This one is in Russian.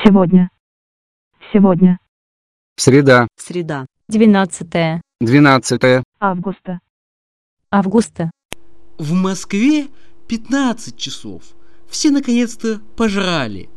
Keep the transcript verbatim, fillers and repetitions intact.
Сегодня. Сегодня. Среда. Среда. Двенадцатое Двенадцатое. Августа. августа. В Москве пятнадцать часов. Все наконец-то пожрали.